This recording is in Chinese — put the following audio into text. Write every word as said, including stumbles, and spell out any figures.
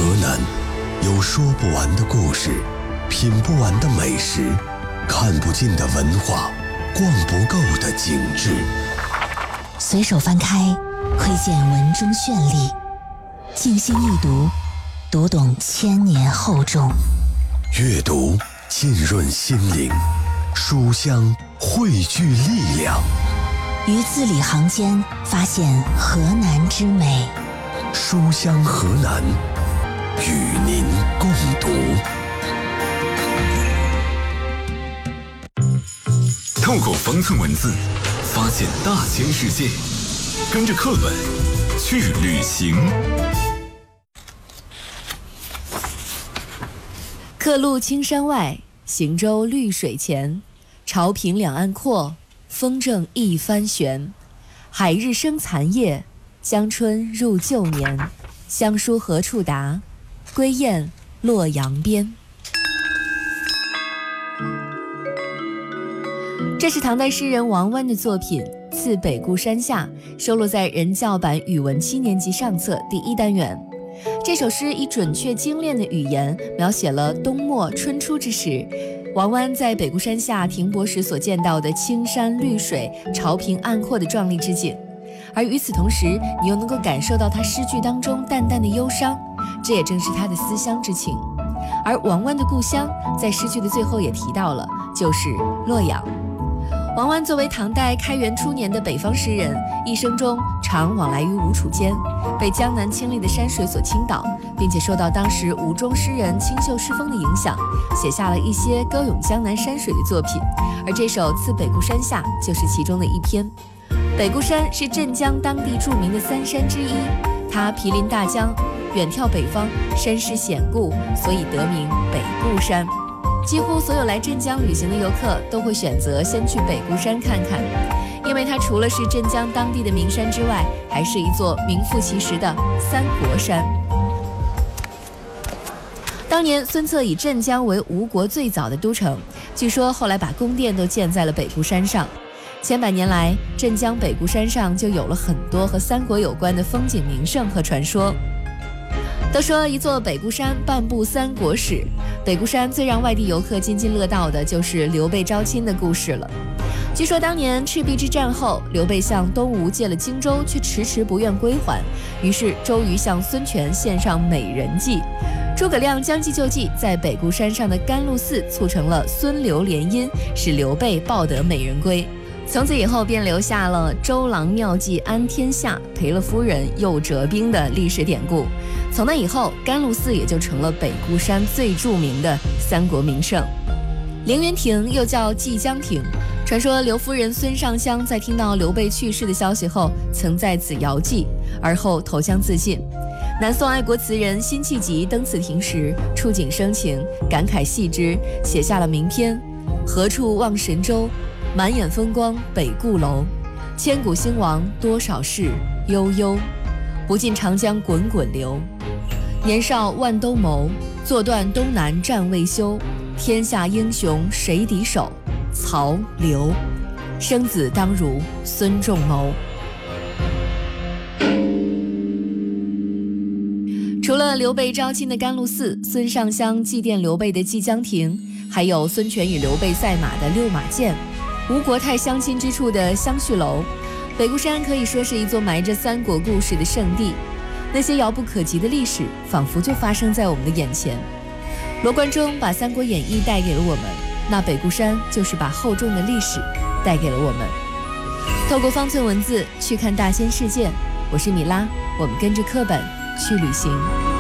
南有说不完的故事，品不完的美食，看不尽的文化，逛不够的景致。 随手翻开，窥见文中绚丽；静心一读，读懂千年厚重。 阅读浸润心灵，书香汇聚力量。 于字里行间发现河南之美。 书香河南，与您共读。 透过方寸文字，发现大千世界，跟着课本去旅行。 客路青山外，行舟绿水前。潮平两岸阔，风正一帆悬。海日生残夜，江春入旧年。乡书何处达？归雁洛阳边。这是唐代诗人王湾的作品《次北固山下》，收录在人教版语文七年级上册第一单元。这首诗以准确精炼的语言描写了冬末春初之时，王湾在北固山下停泊时所见到的青山绿水、潮平岸阔的壮丽之景。而与此同时，你又能够感受到他诗句当中淡淡的忧伤，这也正是他的思乡之情。而王湾的故乡在诗句的最后也提到了，就是洛阳。王湾作为唐代开元初年的北方诗人，一生中常往来于吴楚间，被江南清丽的山水所倾倒，并且受到当时吴中诗人清秀诗风的影响，写下了一些歌咏江南山水的作品。而这首《次北固山下》就是其中的一篇。北固山是镇江当地著名的三山之一，它毗邻大江，远眺北方，山势险固，所以得名北固山。几乎所有来镇江旅行的游客都会选择先去北固山看看，因为它除了是镇江当地的名山之外，还是一座名副其实的三国山。当年孙策以镇江为吴国最早的都城，据说后来把宫殿都建在了北固山上。千百年来，镇江北固山上就有了很多和三国有关的风景名胜和传说。都说一座北固山半部三国史，北固山最让外地游客津津乐道的就是刘备招亲的故事了。据说当年赤壁之战后，刘备向东吴借了荆州，却迟迟不愿归还，于是周瑜向孙权献上美人计，诸葛亮将计就计，在北固山上的甘露寺促成了孙刘联姻，使刘备抱得美人归。从此以后便留下了周郎妙计安天下，赔了夫人又折兵的历史典故。从那以后，甘露寺也就成了北固山最著名的三国名胜。凌云亭又叫蓟江亭，传说刘夫人孙尚香在听到刘备去世的消息后，曾在此遥祭，而后投江自尽。南宋爱国词人辛弃疾登此亭时，触景生情，感慨系之，写下了名篇：何处望神州，满眼风光北固楼。千古兴亡多少事，悠悠不尽长江滚滚流。年少万兜鍪，坐断东南战未休。天下英雄谁敌手，曹刘。生子当如孙仲谋。除了刘备招亲的甘露寺，孙尚香祭奠刘备的蓟江亭，还有孙权与刘备赛马的六马涧，吴国太相亲之处的相叙楼。北固山可以说是一座埋着三国故事的圣地，那些遥不可及的历史仿佛就发生在我们的眼前。罗贯中把《三国演义》带给了我们，那北固山就是把厚重的历史带给了我们。透过方寸文字去看大千世界，我是米拉，我们跟着课本去旅行。